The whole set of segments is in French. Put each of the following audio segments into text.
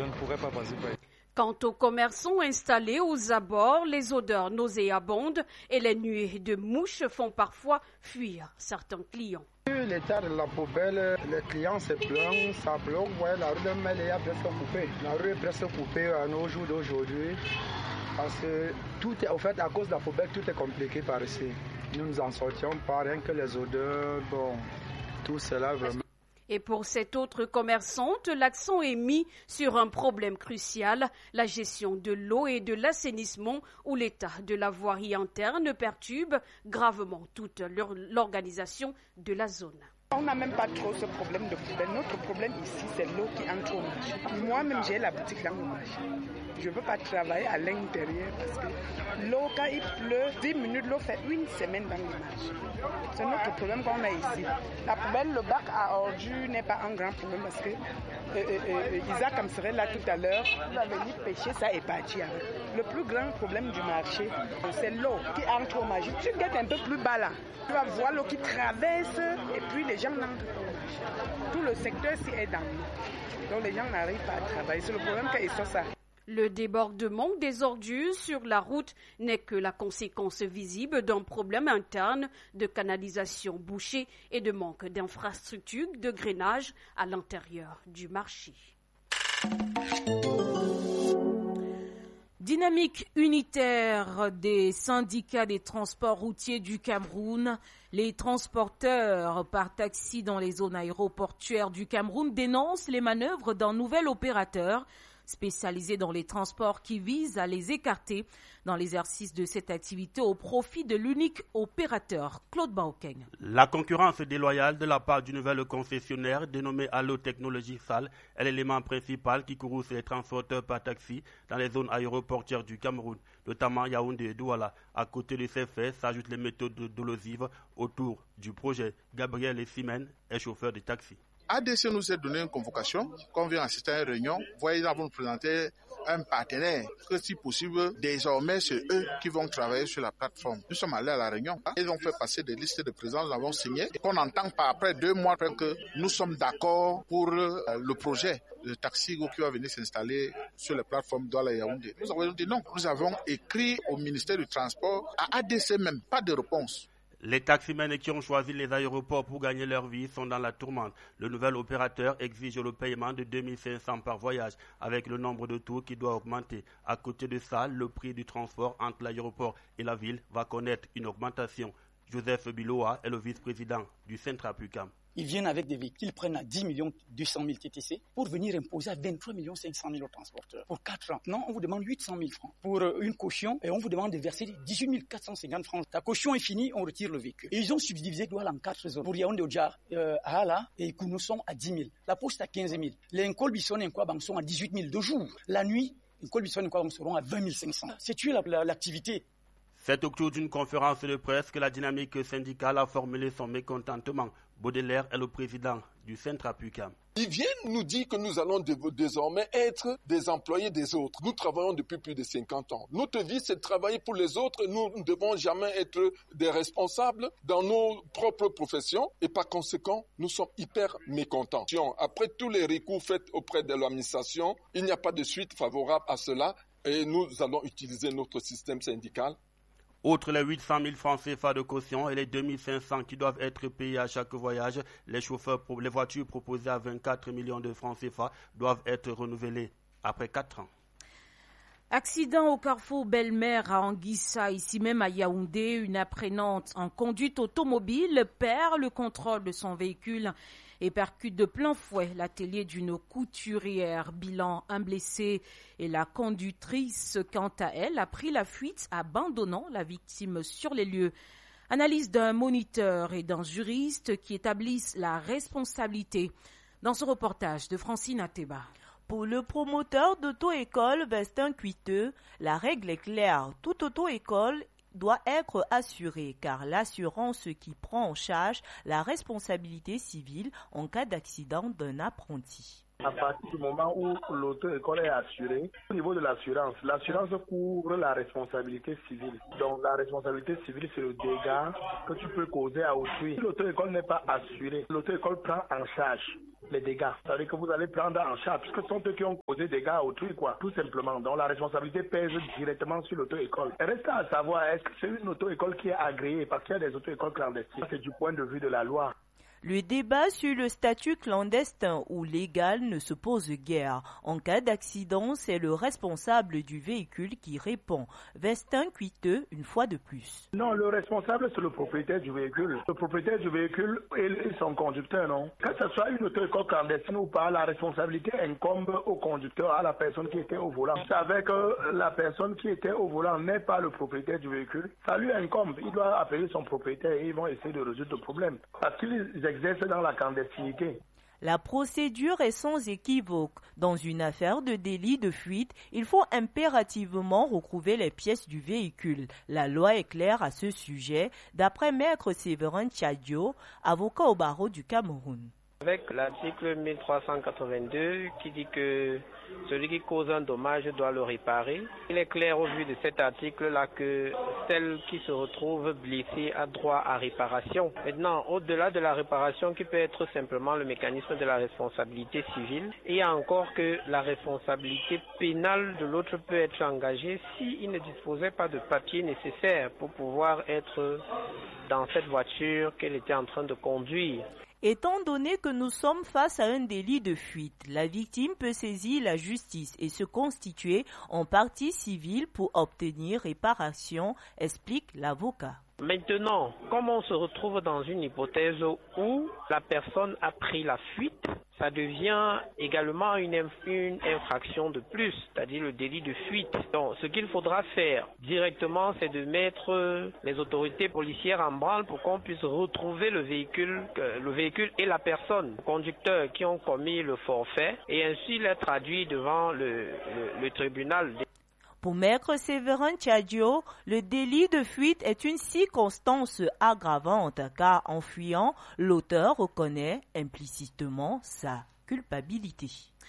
je ne pourrais pas passer par ici. Quant aux commerçants installés aux abords, les odeurs nauséabondes et les nuées de mouches font parfois fuir certains clients. L'état de la poubelle, les clients se plaignent, ça bloque. Ouais, la rue de Mélé est presque coupée. La rue est presque coupée à nos jours d'aujourd'hui. Parce que tout est, en fait, à cause de la poubelle, tout est compliqué par ici. Nous nous en sortions pas, rien que les odeurs, bon, tout cela vraiment. Et pour cette autre commerçante, l'accent est mis sur un problème crucial, la gestion de l'eau et de l'assainissement, où l'état de la voirie interne perturbe gravement toute l'organisation de la zone. On n'a même pas trop ce problème de poubelle. Notre problème ici, c'est l'eau qui entre au marché. Moi-même, j'ai la boutique là au marché. Je ne veux pas travailler à l'intérieur parce que l'eau, quand il pleut, 10 minutes, l'eau fait une semaine dans le marché. C'est notre problème qu'on a ici. La poubelle, le bac à ordures n'est pas un grand problème parce que Isaac Amseré, là tout à l'heure, il va venir pêcher, ça est parti avec. Le plus grand problème du marché, c'est l'eau qui entre au marché. Tu guettes un peu plus bas là. Tu vas voir l'eau qui traverse et puis les gens n'entrent pas au marché. Tout le secteur-ci est dans l'eau. Donc les gens n'arrivent pas à travailler. C'est le problème qu'ils sont ça. Le débordement des ordures sur la route n'est que la conséquence visible d'un problème interne de canalisation bouchée et de manque d'infrastructures de grainage à l'intérieur du marché. Dynamique unitaire des syndicats des transports routiers du Cameroun. Les transporteurs par taxi dans les zones aéroportuaires du Cameroun dénoncent les manœuvres d'un nouvel opérateur spécialisé dans les transports qui vise à les écarter dans l'exercice de cette activité au profit de l'unique opérateur. Claude Baokeng. La concurrence déloyale de la part du nouvel concessionnaire dénommé Allo Technologies SAL est l'élément principal qui courrouce les transporteurs par taxi dans les zones aéroportuaires du Cameroun, notamment Yaoundé et Douala. À côté de ces faits s'ajoutent les méthodes dolosives autour du projet. Gabriel Essimène est chauffeur de taxi. ADC nous a donné une convocation, qu'on vient assister à une réunion. Voyez, nous avons présenté un partenaire, que si possible, désormais, c'est eux qui vont travailler sur la plateforme. Nous sommes allés à la réunion, ils ont fait passer des listes de présents, nous l'avons signé, et qu'on entend pas après 2 mois que nous sommes d'accord pour le projet de taxi qui va venir s'installer sur les plateformes Douala et Yaoundé. Nous avons dit non, nous avons écrit au ministère du Transport, à ADC même, pas de réponse. Les taximens qui ont choisi les aéroports pour gagner leur vie sont dans la tourmente. Le nouvel opérateur exige le paiement de 2500 par voyage, avec le nombre de tours qui doit augmenter. À côté de ça, le prix du transport entre l'aéroport et la ville va connaître une augmentation. Joseph Biloa est le vice-président du Centrapucam. Ils viennent avec des véhicules, ils prennent à 10 200 000 TTC pour venir imposer à 23 500 000 aux transporteurs pour 4 ans. Non, on vous demande 800 000 francs pour une caution et on vous demande de verser 18 450 francs. Ta caution est finie, on retire le véhicule. Et ils ont subdivisé Douala en 4 zones. Pour Yaoundé, Odja, Ahala et Kounousson à 10 000. La poste à 15 000. Les Nkolbisson et Nkwabang sont à 18 000 de jour. La nuit, Nkolbisson et Nkwabang seront à 20 500. C'est tuer l'activité. C'est au cours d'une conférence de presse que la dynamique syndicale a formulé son mécontentement. Baudelaire est le président du Centrapucam. Ils viennent nous dire que nous allons désormais être des employés des autres. Nous travaillons depuis plus de 50 ans. Notre vie, c'est de travailler pour les autres. Nous ne devons jamais être des responsables dans nos propres professions. Et par conséquent, nous sommes hyper mécontents. Après tous les recours faits auprès de l'administration, il n'y a pas de suite favorable à cela. Et nous allons utiliser notre système syndical. Outre les 800 000 francs CFA de caution et les 2500 qui doivent être payés à chaque voyage, les voitures proposées à 24 millions de francs CFA doivent être renouvelées après 4 ans. Accident au carrefour Belle-Mère à Anguissa, ici même à Yaoundé. Une apprenante en conduite automobile perd le contrôle de son véhicule et percute de plein fouet l'atelier d'une couturière. Bilan, un blessé, et la conductrice, quant à elle, a pris la fuite, abandonnant la victime sur les lieux. Analyse d'un moniteur et d'un juriste qui établissent la responsabilité. Dans ce reportage de Francine Ateba. Pour le promoteur d'auto-école Vestin Cuiteux, la règle est claire. Toute auto-école doit être assurée car l'assurance qui prend en charge la responsabilité civile en cas d'accident d'un apprenti. À partir du moment où l'auto-école est assurée, au niveau de l'assurance couvre la responsabilité civile. Donc la responsabilité civile, c'est le dégât que tu peux causer à autrui. Si l'auto-école n'est pas assurée, l'auto-école prend en charge les dégâts. Ça veut dire que vous allez prendre en charge, puisque ce sont eux qui ont causé des dégâts autrui, quoi, tout simplement. Donc la responsabilité pèse directement sur l'auto-école. Il reste à savoir, est-ce que c'est une auto-école qui est agréée, parce qu'il y a des auto-écoles clandestines. C'est du point de vue de la loi. Le débat sur le statut clandestin ou légal ne se pose guère. En cas d'accident, c'est le responsable du véhicule qui répond. Vestin Cuiteux, une fois de plus. Non, le responsable, c'est le propriétaire du véhicule. Le propriétaire du véhicule et son conducteur, non. Que ce soit une auto-école clandestine ou pas, la responsabilité incombe au conducteur, à la personne qui était au volant. Vous savez que la personne qui était au volant n'est pas le propriétaire du véhicule. Ça lui incombe. Il doit appeler son propriétaire et ils vont essayer de résoudre le problème. Parce qu'ils exercent dans la clandestinité. La procédure est sans équivoque. Dans une affaire de délit de fuite, il faut impérativement retrouver les pièces du véhicule. La loi est claire à ce sujet, d'après Maître Séverin Tchadio, avocat au barreau du Cameroun. Avec l'article 1382 qui dit que celui qui cause un dommage doit le réparer, il est clair au vu de cet article-là que celle qui se retrouve blessée a droit à réparation. Maintenant, au-delà de la réparation qui peut être simplement le mécanisme de la responsabilité civile, il y a encore que la responsabilité pénale de l'autre peut être engagée s'il ne disposait pas de papiers nécessaires pour pouvoir être dans cette voiture qu'elle était en train de conduire. Étant donné que nous sommes face à un délit de fuite, la victime peut saisir la justice et se constituer en partie civile pour obtenir réparation, explique l'avocat. Maintenant, comme on se retrouve dans une hypothèse où la personne a pris la fuite, ça devient également une infraction de plus, c'est-à-dire le délit de fuite. Donc, ce qu'il faudra faire directement, c'est de mettre les autorités policières en branle pour qu'on puisse retrouver le véhicule et la personne, le conducteur qui ont commis le forfait, et ainsi les traduire devant le tribunal. Pour Maître Séverin Tchadio, le délit de fuite est une circonstance aggravante car en fuyant, l'auteur reconnaît implicitement sa culpabilité.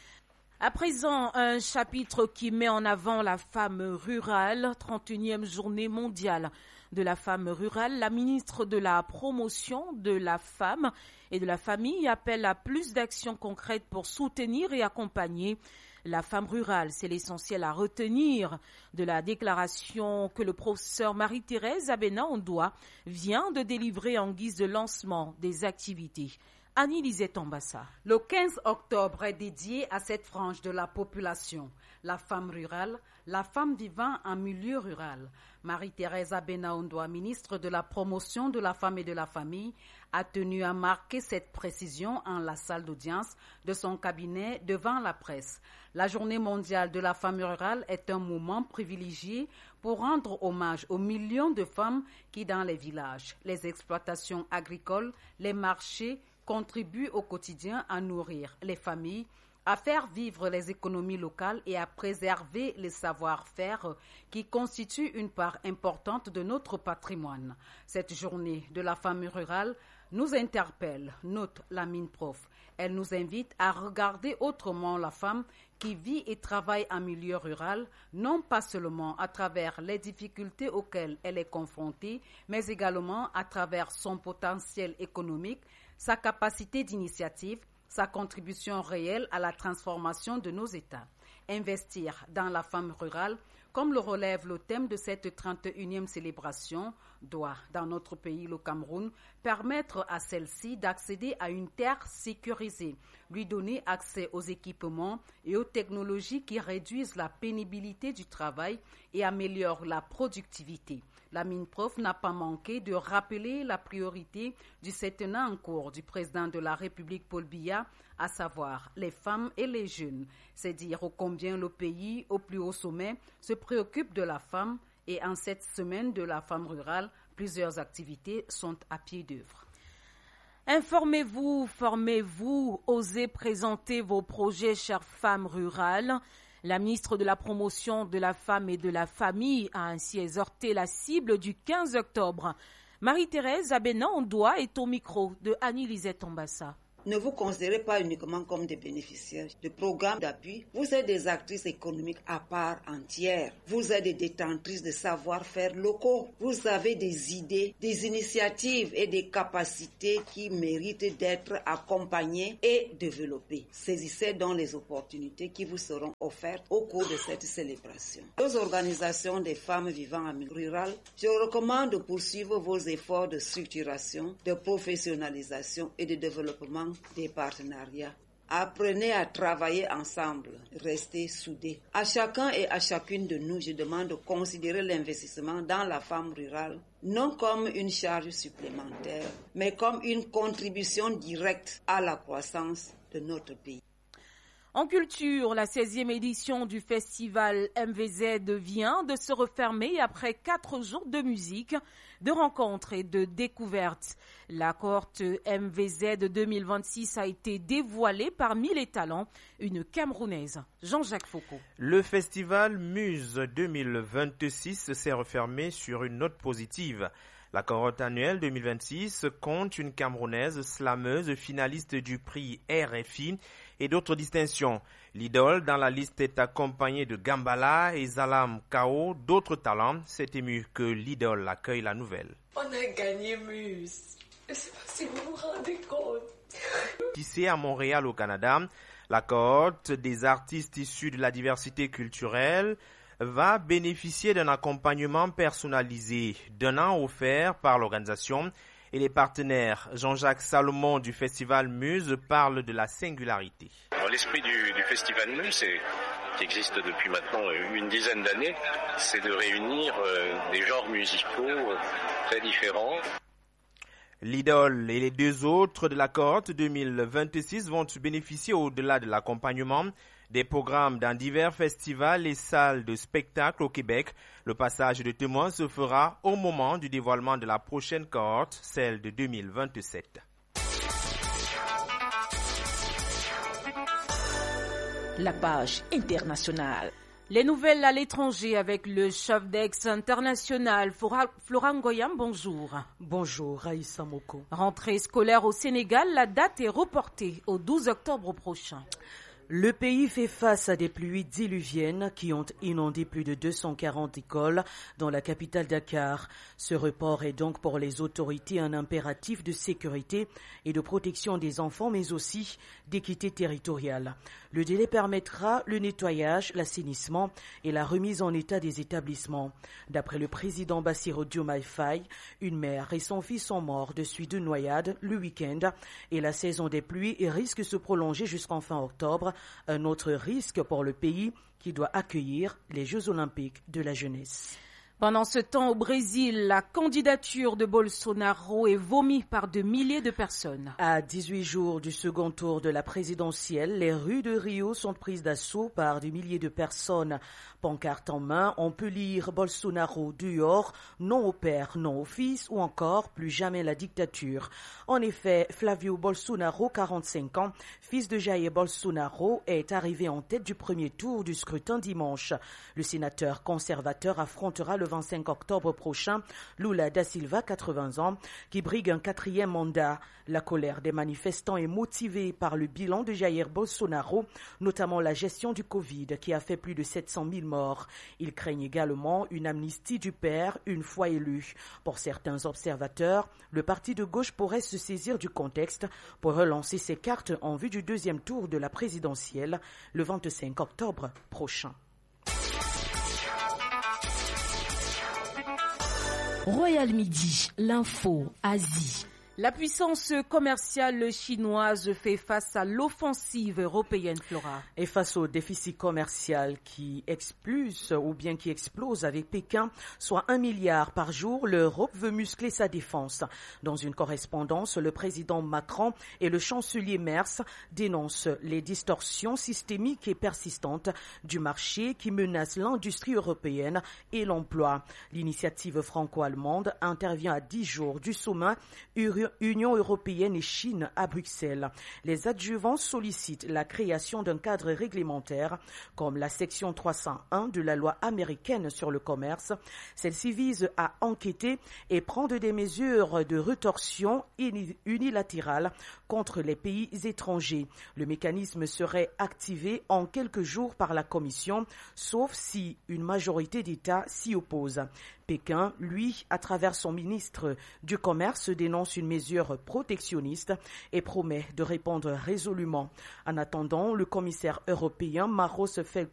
À présent, un chapitre qui met en avant la femme rurale, 31e journée mondiale de la femme rurale. La ministre de la Promotion de la femme et de la famille appelle à plus d'actions concrètes pour soutenir et accompagner la femme rurale. C'est l'essentiel à retenir de la déclaration que le professeur Marie-Thérèse Abena-Ondoa vient de délivrer en guise de lancement des activités. Annie-Lisette Ambassa. Le 15 octobre est dédié à cette frange de la population, la femme rurale, la femme vivant en milieu rural. Marie-Thérèse Abena-Ondoa, ministre de la Promotion de la femme et de la famille, a tenu à marquer cette précision en la salle d'audience de son cabinet devant la presse. La Journée mondiale de la femme rurale est un moment privilégié pour rendre hommage aux millions de femmes qui, dans les villages, les exploitations agricoles, les marchés, contribuent au quotidien à nourrir les familles, à faire vivre les économies locales et à préserver les savoir-faire qui constituent une part importante de notre patrimoine. Cette journée de la femme rurale nous interpelle, note la MINPROF. Elle nous invite à regarder autrement la femme qui vit et travaille en milieu rural, non pas seulement à travers les difficultés auxquelles elle est confrontée, mais également à travers son potentiel économique, sa capacité d'initiative, sa contribution réelle à la transformation de nos États. Investir dans la femme rurale, comme le relève le thème de cette 31e célébration, doit, dans notre pays, le Cameroun, permettre à celle-ci d'accéder à une terre sécurisée, lui donner accès aux équipements et aux technologies qui réduisent la pénibilité du travail et améliorent la productivité. La MINPROF n'a pas manqué de rappeler la priorité du septennat en cours du président de la République Paul Biya, à savoir les femmes et les jeunes. C'est dire ô combien le pays, au plus haut sommet, se préoccupe de la femme et en cette semaine de la femme rurale, plusieurs activités sont à pied d'œuvre. Informez-vous, formez-vous, osez présenter vos projets, chères femmes rurales. La ministre de la Promotion de la femme et de la famille a ainsi exhorté la cible du 15 octobre. Marie-Thérèse Abena-Ondoa est au micro de Annie-Lisette Ambassa. ne vous considérez pas uniquement comme des bénéficiaires de programmes d'appui. Vous êtes des actrices économiques à part entière. Vous êtes des détentrices de savoir-faire locaux. Vous avez des idées, des initiatives et des capacités qui méritent d'être accompagnées et développées. Saisissez donc les opportunités qui vous seront offertes au cours de cette célébration. Aux organisations des femmes vivant en milieu rural, je recommande de poursuivre vos efforts de structuration, de professionnalisation et de développement des partenariats. Apprenez à travailler ensemble, restez soudés. À chacun et à chacune de nous, je demande de considérer l'investissement dans la femme rurale non comme une charge supplémentaire, mais comme une contribution directe à la croissance de notre pays. En culture, la 16e édition du festival MVZ vient de se refermer après 4 jours de musique, de rencontres et de découvertes. La cohorte MVZ 2026 a été dévoilée parmi les talents, une Camerounaise, Jean-Jacques Foucault. Le festival Muse 2026 s'est refermé sur une note positive. La cohorte annuelle 2026 compte une Camerounaise slameuse finaliste du prix RFI et d'autres distinctions. L'idole dans la liste est accompagnée de Gambala et Zalam Kao. D'autres talents, c'est ému que l'idole accueille la nouvelle. On a gagné Muse. Je ne sais pas si vous vous rendez compte. Ici à Montréal au Canada, la cohorte des artistes issus de la diversité culturelle va bénéficier d'un accompagnement personnalisé d'un an offert par l'organisation et les partenaires. Jean-Jacques Salomon du Festival Muse parle de la singularité. L'esprit du Festival Muse, qui existe depuis maintenant une dizaine d'années, c'est de réunir des genres musicaux très différents. L'idole et les 2 autres de la cohorte 2026 vont bénéficier au-delà de l'accompagnement des programmes dans divers festivals et salles de spectacle au Québec. Le passage de témoins se fera au moment du dévoilement de la prochaine cohorte, celle de 2027. La page internationale. Les nouvelles à l'étranger avec le chef d'ex international, Florent Goyam, bonjour. Bonjour, Raïssa Moko. Rentrée scolaire au Sénégal, la date est reportée au 12 octobre prochain. Le pays fait face à des pluies diluviennes qui ont inondé plus de 240 écoles dans la capitale Dakar. Ce report est donc pour les autorités un impératif de sécurité et de protection des enfants, mais aussi d'équité territoriale. Le délai permettra le nettoyage, l'assainissement et la remise en état des établissements. D'après le président Bassirou Diomaye Faye, une mère et son fils sont morts de suite de noyades le week-end et la saison des pluies risque de se prolonger jusqu'en fin octobre. Un autre risque pour le pays qui doit accueillir les Jeux olympiques de la jeunesse. Pendant ce temps, au Brésil, la candidature de Bolsonaro est vomie par de milliers de personnes. À 18 jours du second tour de la présidentielle, les rues de Rio sont prises d'assaut par des milliers de personnes. Pancarte en main, on peut lire Bolsonaro dehors, non au père, non au fils ou encore plus jamais la dictature. En effet, Flavio Bolsonaro, 45 ans, fils de Jair Bolsonaro, est arrivé en tête du premier tour du scrutin dimanche. Le sénateur conservateur affrontera le 25 octobre prochain Lula da Silva, 80 ans, qui brigue un 4e mandat. La colère des manifestants est motivée par le bilan de Jair Bolsonaro, notamment la gestion du Covid qui a fait plus de 700 000 morts. Ils craignent également une amnistie du père une fois élu. Pour certains observateurs, le parti de gauche pourrait se saisir du contexte pour relancer ses cartes en vue du 2e tour de la présidentielle le 25 octobre prochain. Royal Midi, l'info, Asie. La puissance commerciale chinoise fait face à l'offensive européenne, Flora. Et face au déficit commercial qui explose avec Pékin, soit 1 milliard par jour, l'Europe veut muscler sa défense. Dans une correspondance, le président Macron et le chancelier Merz dénoncent les distorsions systémiques et persistantes du marché qui menacent l'industrie européenne et l'emploi. L'initiative franco-allemande intervient à 10 jours du sommet Union européenne et Chine à Bruxelles. Les adjuvants sollicitent la création d'un cadre réglementaire comme la section 301 de la loi américaine sur le commerce. Celle-ci vise à enquêter et prendre des mesures de rétorsion unilatérale contre les pays étrangers. Le mécanisme serait activé en quelques jours par la Commission, sauf si une majorité d'États s'y oppose. Pékin, lui, à travers son ministre du Commerce, dénonce une mesure protectionniste et promet de répondre résolument. En attendant, le commissaire européen Maros